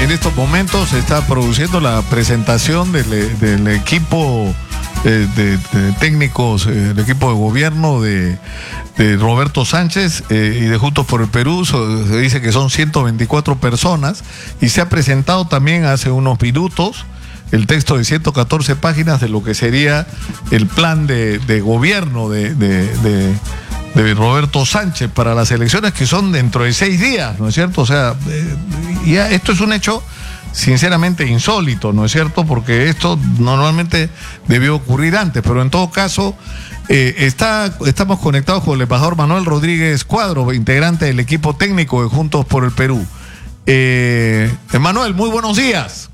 En estos momentos se está produciendo la presentación del equipo de técnicos, el equipo de gobierno de Roberto Sánchez y de Juntos por el Perú. Se dice que son 124 personas y se ha presentado también hace unos minutos el texto de 114 páginas de lo que sería el plan de gobierno de Roberto Sánchez para las elecciones, que son dentro de 6 días, ¿no es cierto? O sea, ya esto es un hecho sinceramente insólito, ¿no es cierto? Porque esto normalmente debió ocurrir antes, pero en todo caso estamos conectados con el embajador Manuel Rodríguez Cuadro, integrante del equipo técnico de Juntos por el Perú. Manuel, muy buenos días.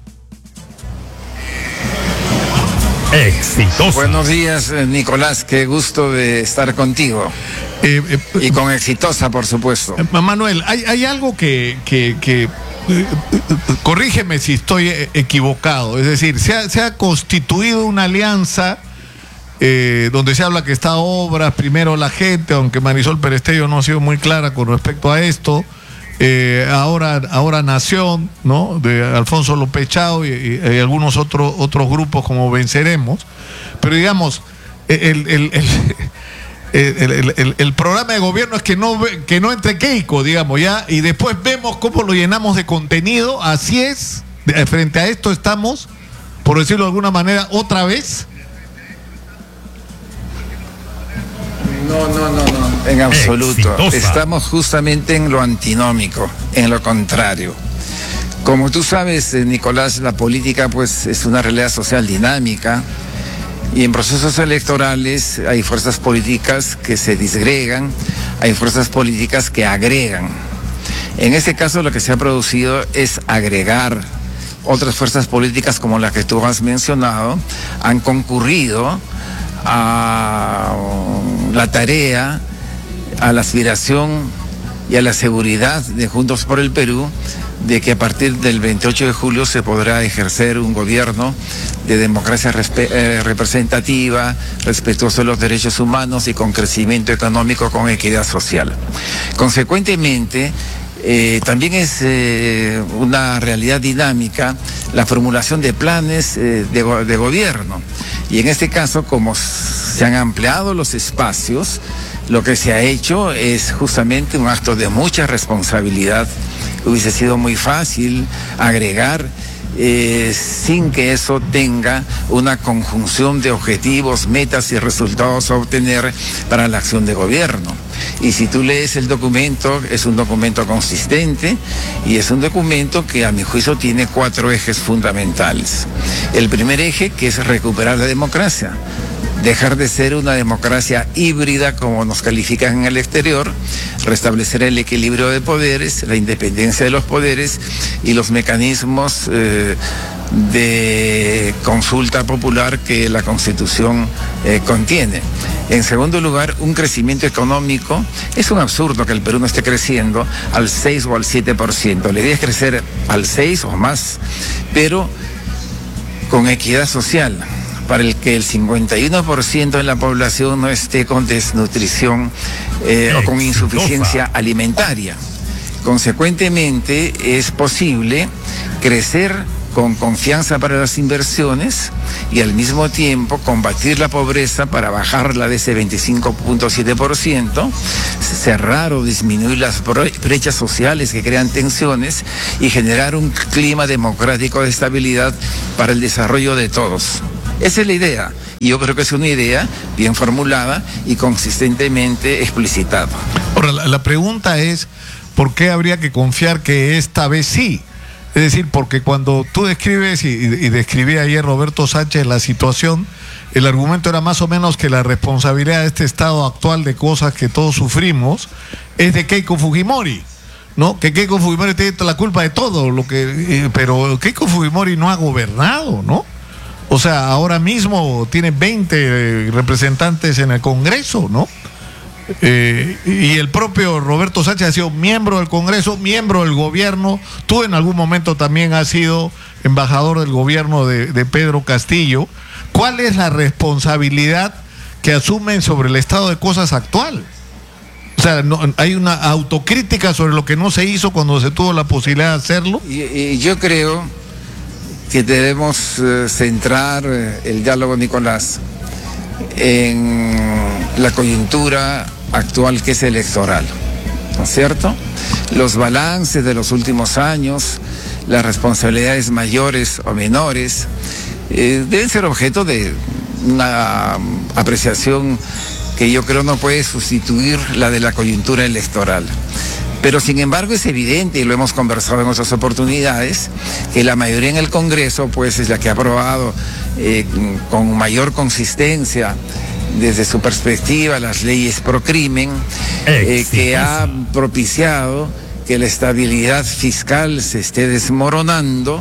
Exitosa. Buenos días, Nicolás, qué gusto de estar contigo. Y con Exitosa, por supuesto. Manuel, hay algo que corrígeme si estoy equivocado. Es decir, se ha constituido una alianza donde se habla que está obras, primero la gente, aunque Marisol Perestello no ha sido muy clara con respecto a esto. Ahora Nación, ¿no? De Alfonso López Chao y algunos otros grupos como Venceremos. Pero digamos, el programa de gobierno es que no entre Keiko, digamos, ya, y después vemos cómo lo llenamos de contenido. Así es, frente a esto estamos, por decirlo de alguna manera, otra vez. No, en absoluto. Exitosa. Estamos justamente en lo antinómico, en lo contrario. Como tú sabes, Nicolás, la política pues es una realidad social dinámica y en procesos electorales hay fuerzas políticas que se disgregan, hay fuerzas políticas que agregan. En este caso lo que se ha producido es agregar. Otras fuerzas políticas como las que tú has mencionado han concurrido a la tarea, a la aspiración y a la seguridad de Juntos por el Perú de que a partir del 28 de julio se podrá ejercer un gobierno de democracia representativa, respetuoso de los derechos humanos y con crecimiento económico, con equidad social. Consecuentemente, también es una realidad dinámica la formulación de planes de gobierno. Y en este caso, como se han ampliado los espacios, lo que se ha hecho es justamente un acto de mucha responsabilidad. Hubiese sido muy fácil agregar sin que eso tenga una conjunción de objetivos, metas y resultados a obtener para la acción de gobierno. Y si tú lees el documento, es un documento consistente y es un documento que a mi juicio tiene 4 ejes fundamentales. El primer eje, que es recuperar la democracia. Dejar de ser una democracia híbrida como nos califican en el exterior, restablecer el equilibrio de poderes, la independencia de los poderes y los mecanismos de consulta popular que la Constitución contiene. En segundo lugar, un crecimiento económico. Es un absurdo que el Perú no esté creciendo al 6 o al 7%. La idea es crecer al 6 o más, pero con equidad social, para el que el 51% de la población no esté con desnutrición o con insuficiencia alimentaria. Consecuentemente, es posible crecer con confianza para las inversiones y al mismo tiempo combatir la pobreza para bajarla de ese 25.7%, cerrar o disminuir las brechas sociales que crean tensiones y generar un clima democrático de estabilidad para el desarrollo de todos. Esa es la idea, y yo creo que es una idea bien formulada y consistentemente explicitada. Ahora, la pregunta es, ¿por qué habría que confiar que esta vez sí? Es decir, porque cuando tú describes y describí ayer Roberto Sánchez la situación, el argumento era más o menos que la responsabilidad de este estado actual de cosas que todos sufrimos es de Keiko Fujimori, ¿no? Que Keiko Fujimori tiene la culpa de todo, pero Keiko Fujimori no ha gobernado, ¿no? O sea, ahora mismo tiene 20 representantes en el Congreso, ¿no? Y el propio Roberto Sánchez ha sido miembro del Congreso, miembro del gobierno. Tú en algún momento también has sido embajador del gobierno de Pedro Castillo. ¿Cuál es la responsabilidad que asumen sobre el estado de cosas actual? O sea, hay una autocrítica sobre lo que no se hizo cuando se tuvo la posibilidad de hacerlo. Y yo creo que debemos centrar el diálogo, Nicolás, en la coyuntura actual, que es electoral, ¿no es cierto? Los balances de los últimos años, las responsabilidades mayores o menores, deben ser objeto de una apreciación que yo creo no puede sustituir la de la coyuntura electoral. Pero sin embargo es evidente, y lo hemos conversado en otras oportunidades, que la mayoría en el Congreso pues es la que ha aprobado con mayor consistencia desde su perspectiva las leyes pro crimen, que ha propiciado que la estabilidad fiscal se esté desmoronando,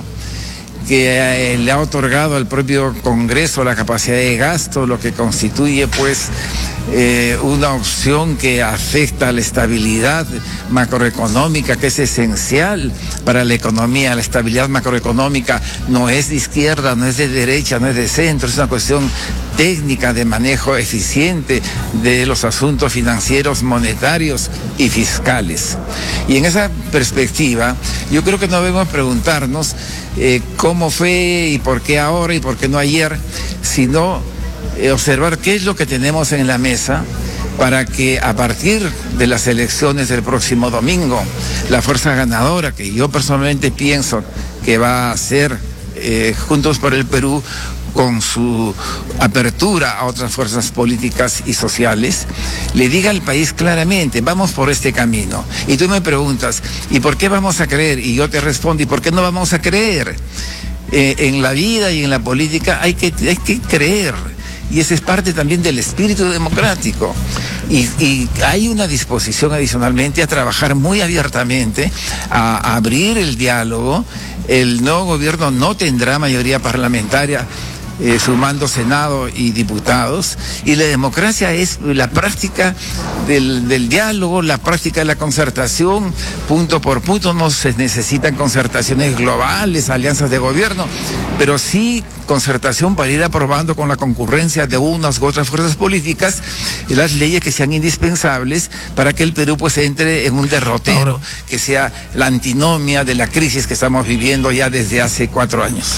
que le ha otorgado al propio Congreso la capacidad de gasto, lo que constituye pues una opción que afecta a la estabilidad macroeconómica, que es esencial para la economía. La estabilidad macroeconómica no es de izquierda, no es de derecha, no es de centro, es una cuestión técnica de manejo eficiente de los asuntos financieros, monetarios y fiscales. Y en esa perspectiva, yo creo que no debemos preguntarnos cómo fue y por qué ahora y por qué no ayer, sino observar qué es lo que tenemos en la mesa para que a partir de las elecciones del próximo domingo, la fuerza ganadora, que yo personalmente pienso que va a ser Juntos por el Perú, con su apertura a otras fuerzas políticas y sociales, le diga al país claramente, vamos por este camino. Y tú me preguntas, ¿y por qué vamos a creer? Y yo te respondo, ¿y por qué no vamos a creer? En la vida y en la política hay que creer. Y ese es parte también del espíritu democrático. Y hay una disposición adicionalmente a trabajar muy abiertamente, a abrir el diálogo. El nuevo gobierno no tendrá mayoría parlamentaria, sumando Senado y diputados, y la democracia es la práctica del diálogo, la práctica de la concertación, punto por punto. No se necesitan concertaciones globales, alianzas de gobierno, pero sí concertación para ir aprobando con la concurrencia de unas u otras fuerzas políticas las leyes que sean indispensables para que el Perú pues entre en un derrotero, que sea la antinomia de la crisis que estamos viviendo ya desde hace 4 años.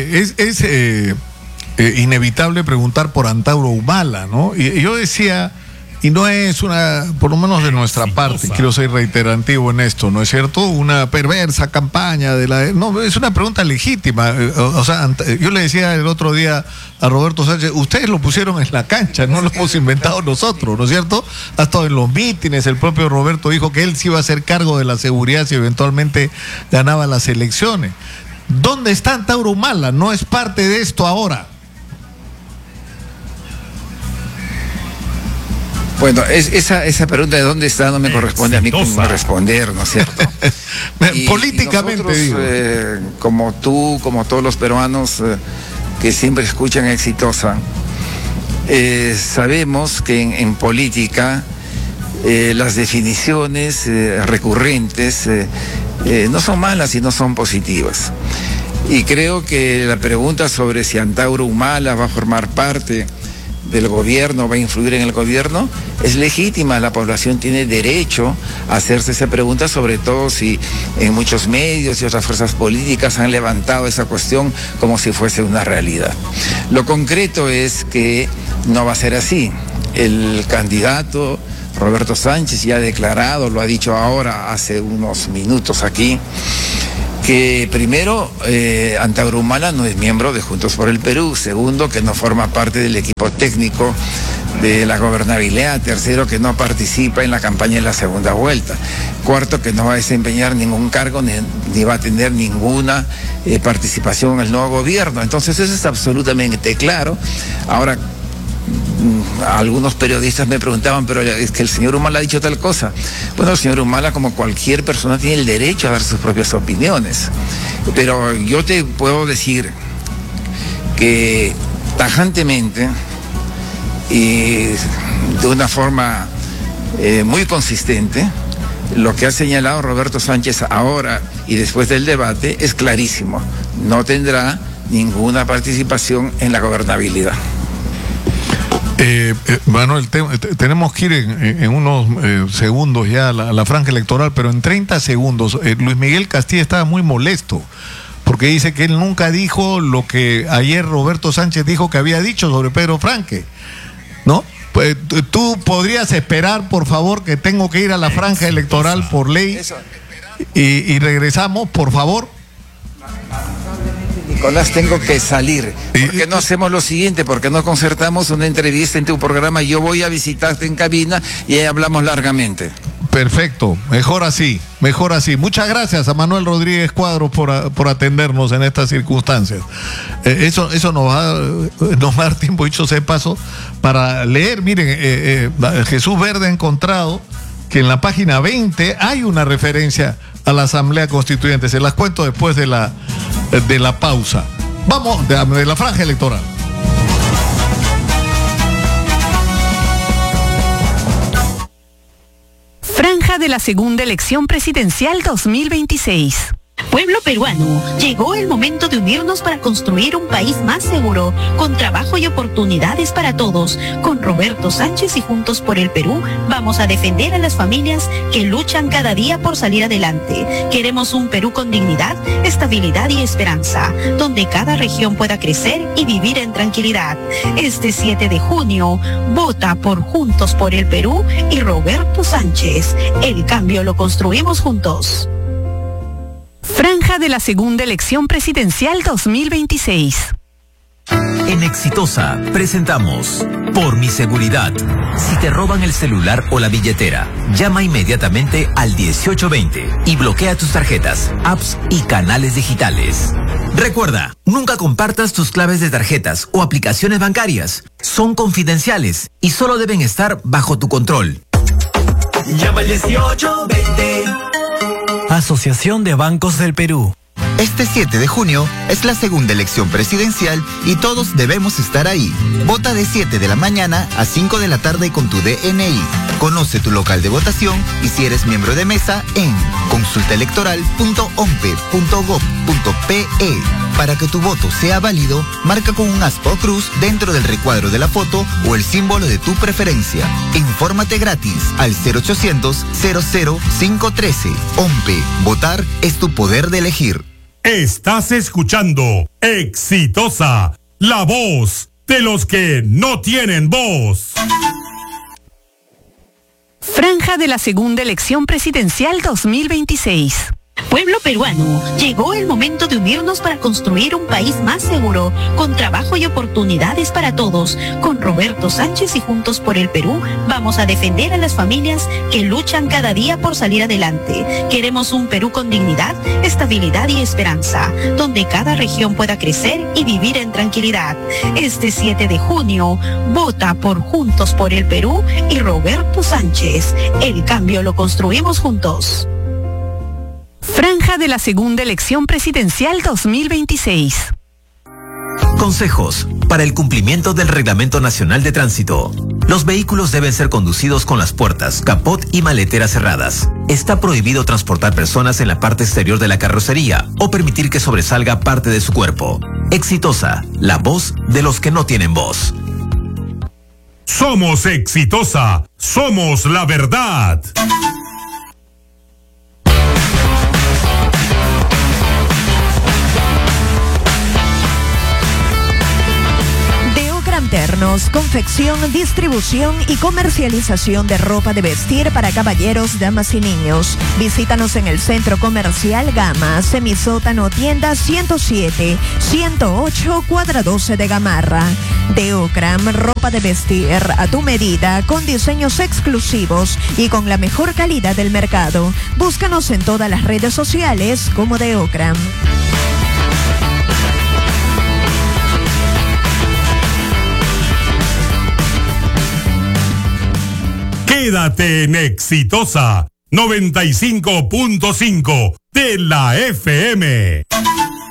Inevitable preguntar por Antauro Humala, ¿no? Y yo decía, y no es una, por lo menos de nuestra parte, quiero ser reiterativo en esto, ¿no es cierto? Una perversa campaña no, es una pregunta legítima. O sea, yo le decía el otro día a Roberto Sánchez, ustedes lo pusieron en la cancha, no lo hemos inventado nosotros, ¿no es cierto? Ha estado en los mítines, el propio Roberto dijo que él sí iba a hacer cargo de la seguridad si eventualmente ganaba las elecciones. ¿Dónde está Antauro Humala? No es parte de esto ahora. Bueno, esa pregunta de dónde está no me corresponde a mí responder, ¿no es cierto? Políticamente, y nosotros, como tú, como todos los peruanos que siempre escuchan Exitosa, sabemos que en política las definiciones recurrentes no son malas y no son positivas. Y creo que la pregunta sobre si Antauro Humala va a formar parte del gobierno, va a influir en el gobierno, es legítima. La población tiene derecho a hacerse esa pregunta, sobre todo si en muchos medios y otras fuerzas políticas han levantado esa cuestión como si fuese una realidad. Lo concreto es que no va a ser así. El candidato Roberto Sánchez ya ha declarado, lo ha dicho ahora hace unos minutos aquí, que primero, Antauro Humala no es miembro de Juntos por el Perú. Segundo, que no forma parte del equipo técnico de la gobernabilidad. Tercero, que no participa en la campaña en la segunda vuelta. Cuarto, que no va a desempeñar ningún cargo ni va a tener ninguna participación en el nuevo gobierno. Entonces eso es absolutamente claro. Ahora, algunos periodistas me preguntaban, pero es que el señor Humala ha dicho tal cosa. Bueno, el señor Humala, como cualquier persona, tiene el derecho a dar sus propias opiniones. Pero yo te puedo decir que tajantemente y de una forma muy consistente, lo que ha señalado Roberto Sánchez ahora y después del debate es clarísimo. No tendrá ninguna participación en la gobernabilidad. Manuel, tenemos que ir en unos segundos ya a la franja electoral, pero en 30 segundos, Luis Miguel Castilla estaba muy molesto, porque dice que él nunca dijo lo que ayer Roberto Sánchez dijo que había dicho sobre Pedro Franque, ¿no? Pues, tú podrías esperar, por favor, que tengo que ir a la franja electoral por ley, y regresamos, por favor. Nicolás, tengo que salir. ¿Por qué no hacemos lo siguiente? ¿Por qué no concertamos una entrevista en tu programa? Yo voy a visitarte en cabina y ahí hablamos largamente. Perfecto, mejor así, mejor así. Muchas gracias a Manuel Rodríguez Cuadros por atendernos en estas circunstancias. Eso nos va a dar tiempo, dicho sea de paso, para leer. Miren, Jesús Verde ha encontrado que en la página 20 hay una referencia a la Asamblea Constituyente. Se las cuento después de la pausa. Vamos, de la franja electoral. Franja de la segunda elección presidencial 2026. Pueblo peruano, llegó el momento de unirnos para construir un país más seguro, con trabajo y oportunidades para todos. Con Roberto Sánchez y Juntos por el Perú, vamos a defender a las familias que luchan cada día por salir adelante. Queremos un Perú con dignidad, estabilidad y esperanza, donde cada región pueda crecer y vivir en tranquilidad. Este 7 de junio, vota por Juntos por el Perú y Roberto Sánchez. El cambio lo construimos juntos. Franja de la segunda elección presidencial 2026. En Exitosa presentamos Por mi seguridad. Si te roban el celular o la billetera, llama inmediatamente al 1820 y bloquea tus tarjetas, apps y canales digitales. Recuerda, nunca compartas tus claves de tarjetas o aplicaciones bancarias. Son confidenciales y solo deben estar bajo tu control. Llama al 1820. Asociación de Bancos del Perú. Este 7 de junio es la segunda elección presidencial y todos debemos estar ahí. Vota de 7 de la mañana a 5 de la tarde con tu DNI. Conoce tu local de votación y si eres miembro de mesa en consultaelectoral.ompe.gov.pe. Para que tu voto sea válido, marca con un aspa o cruz dentro del recuadro de la foto o el símbolo de tu preferencia. Infórmate gratis al 0800 00 513. OMPE. Votar es tu poder de elegir. Estás escuchando Exitosa, la voz de los que no tienen voz. Franja de la segunda elección presidencial 2026. Pueblo peruano, llegó el momento de unirnos para construir un país más seguro, con trabajo y oportunidades para todos. Con Roberto Sánchez y Juntos por el Perú, vamos a defender a las familias que luchan cada día por salir adelante. Queremos un Perú con dignidad, estabilidad y esperanza, donde cada región pueda crecer y vivir en tranquilidad. Este 7 de junio, vota por Juntos por el Perú y Roberto Sánchez. El cambio lo construimos juntos. Franja de la segunda elección presidencial 2026. Consejos para el cumplimiento del Reglamento Nacional de Tránsito. Los vehículos deben ser conducidos con las puertas, capot y maletera cerradas. Está prohibido transportar personas en la parte exterior de la carrocería o permitir que sobresalga parte de su cuerpo. Exitosa, la voz de los que no tienen voz. Somos Exitosa, somos la verdad. Internos, confección, distribución y comercialización de ropa de vestir para caballeros, damas y niños. Visítanos en el Centro Comercial Gama, Semisótano, tienda 107, 108, cuadra 12 de Gamarra. Deocram, ropa de vestir a tu medida, con diseños exclusivos y con la mejor calidad del mercado. Búscanos en todas las redes sociales como Deocram. Quédate en Exitosa 95.5 de la FM.